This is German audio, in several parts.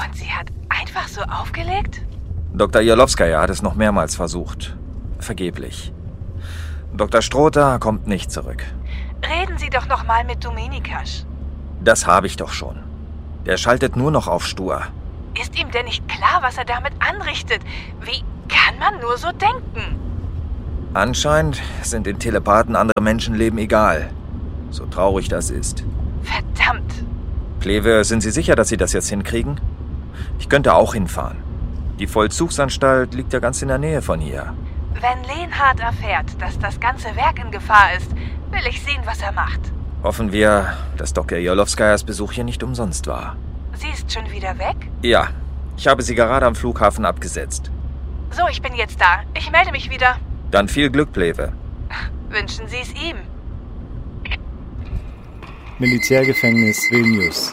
Und sie hat einfach so aufgelegt? Dr. Jolowskaja hat es noch mehrmals versucht. Vergeblich. Dr. Strota kommt nicht zurück. Reden Sie doch noch mal mit Dominikasch. Das habe ich doch schon. Der schaltet nur noch auf stur. Ist ihm denn nicht klar, was er damit anrichtet? Wie kann man nur so denken? Anscheinend sind den Telepathen andere Menschenleben egal. So traurig das ist. Verdammt. Pleve, sind Sie sicher, dass Sie das jetzt hinkriegen? Ich könnte auch hinfahren. Die Vollzugsanstalt liegt ja ganz in der Nähe von hier. Wenn Lenhardt erfährt, dass das ganze Werk in Gefahr ist, will ich sehen, was er macht. Hoffen wir, dass Dr. Jolowskajas Besuch hier nicht umsonst war. Sie ist schon wieder weg? Ja, ich habe sie gerade am Flughafen abgesetzt. So, ich bin jetzt da. Ich melde mich wieder. Dann viel Glück, Pleve. Wünschen Sie es ihm. Militärgefängnis Vilnius.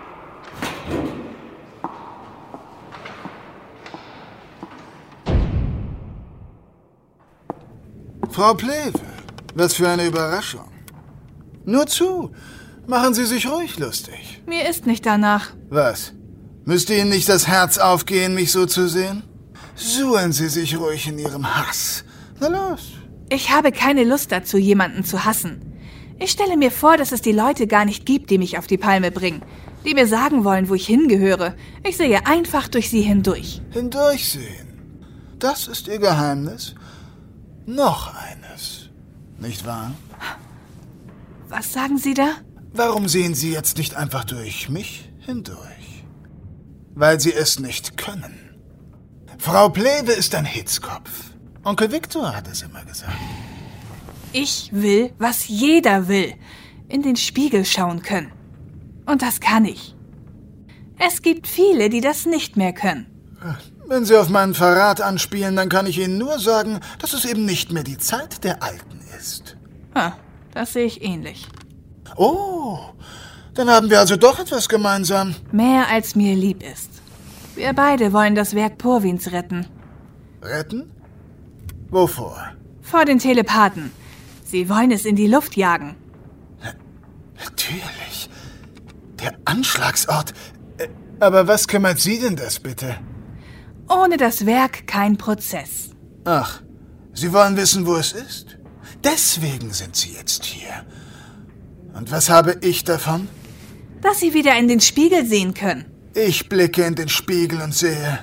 Frau Pleve, was für eine Überraschung. Nur zu, machen Sie sich ruhig lustig. Mir ist nicht danach. Was? Müsste Ihnen nicht das Herz aufgehen, mich so zu sehen? Suhlen Sie sich ruhig in Ihrem Hass. Na los. Ich habe keine Lust dazu, jemanden zu hassen. Ich stelle mir vor, dass es die Leute gar nicht gibt, die mich auf die Palme bringen. Die mir sagen wollen, wo ich hingehöre. Ich sehe einfach durch sie hindurch. Hindurchsehen. Das ist Ihr Geheimnis? Noch eines. Nicht wahr? Was sagen Sie da? Warum sehen Sie jetzt nicht einfach durch mich hindurch? Weil Sie es nicht können. Frau Pleve ist ein Hitzkopf. Onkel Viktor hat es immer gesagt. Ich will, was jeder will. In den Spiegel schauen können. Und das kann ich. Es gibt viele, die das nicht mehr können. Wenn Sie auf meinen Verrat anspielen, dann kann ich Ihnen nur sagen, dass es eben nicht mehr die Zeit der Alten ist. Das sehe ich ähnlich. Oh, dann haben wir also doch etwas gemeinsam. Mehr als mir lieb ist. Wir beide wollen das Werk Porwins retten. Retten? Wovor? Vor den Telepathen. Sie wollen es in die Luft jagen. Natürlich. Der Anschlagsort. Aber was kümmert Sie denn das bitte? Ohne das Werk kein Prozess. Ach, Sie wollen wissen, wo es ist? Deswegen sind Sie jetzt hier. Und was habe ich davon? Dass Sie wieder in den Spiegel sehen können. Ich blicke in den Spiegel und sehe...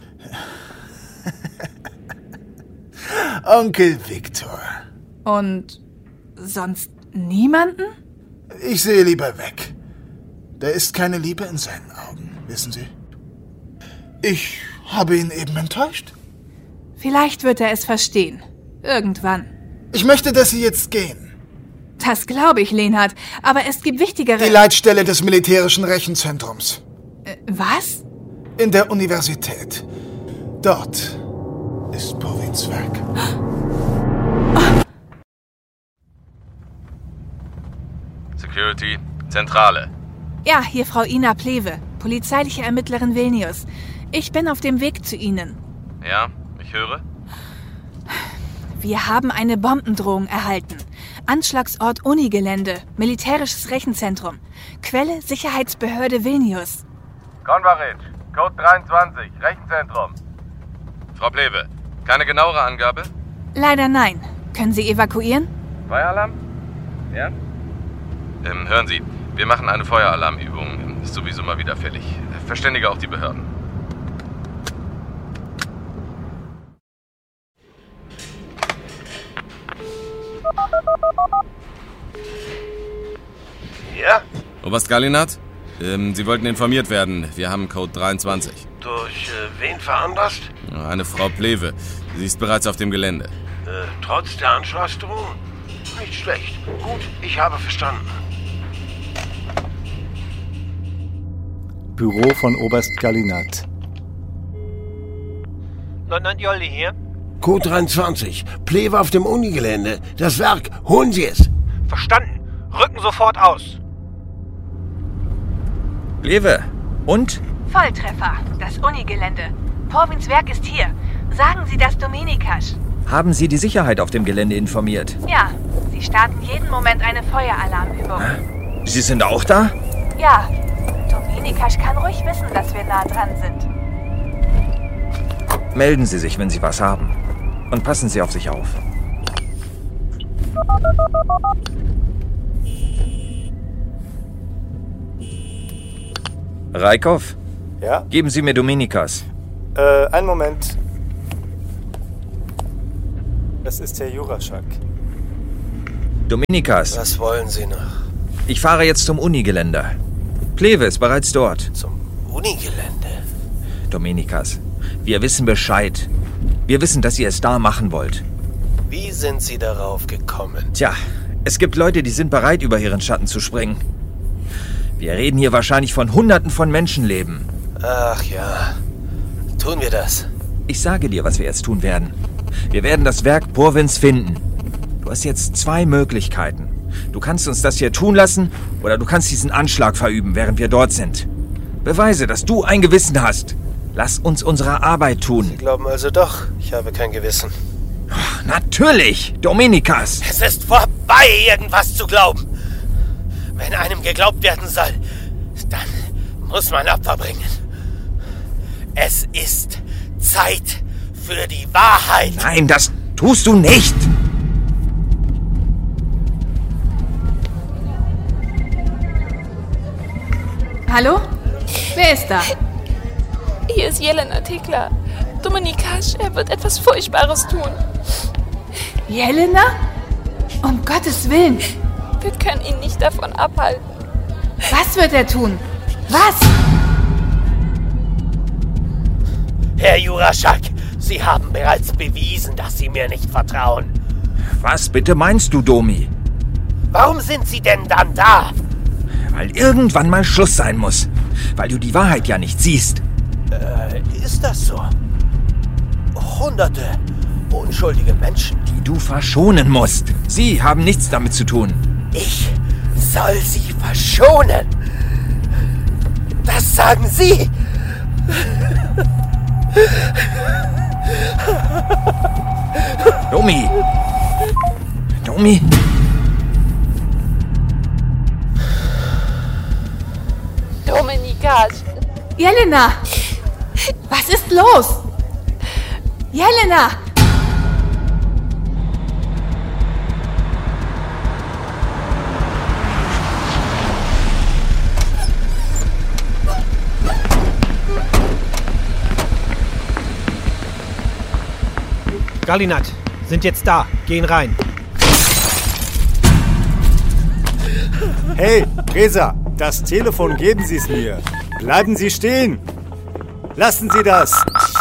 Onkel Viktor. Und sonst niemanden? Ich sehe lieber weg. Da ist keine Liebe in seinen Augen, wissen Sie? Ich habe ihn eben enttäuscht. Vielleicht wird er es verstehen. Irgendwann. Ich möchte, dass Sie jetzt gehen. Das glaube ich, Lenhardt. Aber es gibt wichtigere... Die Leitstelle des militärischen Rechenzentrums. Was? In der Universität. Dort ist Porwins Werk. Security, Zentrale. Ja, hier Frau Ina Pleve, polizeiliche Ermittlerin Vilnius. Ich bin auf dem Weg zu Ihnen. Ja, ich höre. Wir haben eine Bombendrohung erhalten. Anschlagsort Unigelände, militärisches Rechenzentrum. Quelle Sicherheitsbehörde Vilnius. Konvarit, Code 23, Rechenzentrum. Frau Pleve, keine genauere Angabe? Leider nein. Können Sie evakuieren? Feueralarm? Ja? Hören Sie, wir machen eine Feueralarmübung. Ist sowieso mal wieder fällig. Verständige auch die Behörden. Ja? Oberst Gallinat? Sie wollten informiert werden. Wir haben Code 23. Durch wen veranlasst? Eine Frau Pleve. Sie ist bereits auf dem Gelände. Trotz der Anschlagsdrohung? Nicht schlecht. Gut, ich habe verstanden. Büro von Oberst Gallinat. Leutnant Jolly hier. Code 23. Pleve auf dem Unigelände. Das Werk. Holen Sie es. Verstanden. Rücken sofort aus. Pleve, und? Volltreffer. Das Unigelände. Porwins Werk ist hier. Sagen Sie das Dominikasch. Haben Sie die Sicherheit auf dem Gelände informiert? Ja, Sie starten jeden Moment eine Feueralarmübung. Sie sind auch da? Ja, Dominik Dominikasch kann ruhig wissen, dass wir nah dran sind. Melden Sie sich, wenn Sie was haben. Und passen Sie auf sich auf. Raikov? Ja? Geben Sie mir Dominikas. Einen Moment. Das ist Herr Juraschak. Dominikas, Was wollen Sie noch? ich fahre jetzt zum Unigelände. Pleve ist bereits dort. Zum Unigelände? Dominikas, wir wissen Bescheid. Wir wissen, dass ihr es da machen wollt. Wie sind Sie darauf gekommen? Tja, es gibt Leute, die sind bereit, über ihren Schatten zu springen. Wir reden hier wahrscheinlich von Hunderten von Menschenleben. Ach ja. Tun wir das? Ich sage dir, was wir jetzt tun werden. Wir werden das Werk Purvins finden. Du hast jetzt 2 Möglichkeiten. Du kannst uns das hier tun lassen oder du kannst diesen Anschlag verüben, während wir dort sind. Beweise, dass du ein Gewissen hast. Lass uns unsere Arbeit tun. Sie glauben also doch, ich habe kein Gewissen. Natürlich, Dominikas. Es ist vorbei, irgendwas zu glauben. Wenn einem geglaubt werden soll, dann muss man Opfer bringen. Es ist Zeit für die Wahrheit. Nein, das tust du nicht. Hallo? Wer ist da? Hier ist Jelena Tekla. Dominikasch, er wird etwas Furchtbares tun. Jelena? Um Gottes Willen. Wir können ihn nicht davon abhalten. Was wird er tun? Was? Herr Juraschak, Sie haben bereits bewiesen, dass Sie mir nicht vertrauen. Was bitte meinst du, Domi? Warum sind Sie denn dann da? Weil irgendwann mal Schluss sein muss. Weil du die Wahrheit ja nicht siehst. Ist das so? Hunderte unschuldige Menschen. Die du verschonen musst. Sie haben nichts damit zu tun. Ich soll sie verschonen. Das sagen Sie. Domi! Domi! Dominikasch. Jelena! Was ist los? Jelena! Galinat, sind jetzt da. Gehen rein. Hey, Reza, das Telefon geben Sie es mir. Bleiben Sie stehen. Lassen Sie das.